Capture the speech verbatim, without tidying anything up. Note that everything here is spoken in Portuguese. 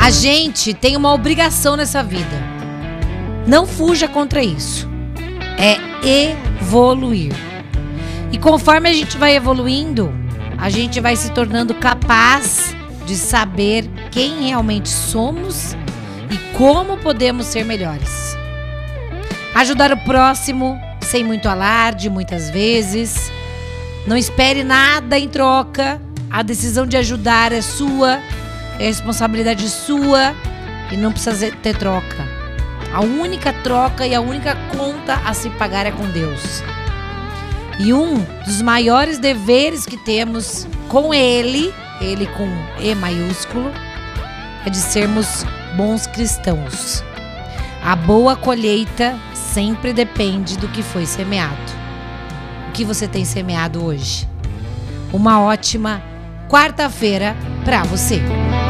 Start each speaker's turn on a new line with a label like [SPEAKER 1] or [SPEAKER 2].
[SPEAKER 1] A gente tem uma obrigação nessa vida. Não fuja contra isso. É evoluir. E conforme a gente vai evoluindo, a gente vai se tornando capaz de saber quem realmente somos e como podemos ser melhores. Ajudar o próximo sem muito alarde, muitas vezes. Não espere nada em troca. A decisão de ajudar é sua, é responsabilidade sua e não precisa ter troca. A única troca e a única conta a se pagar é com Deus. E um dos maiores deveres que temos com Ele, Ele com E maiúsculo, é de sermos bons cristãos. A boa colheita sempre depende do que foi semeado. O que você tem semeado hoje? Uma ótima quarta-feira para você.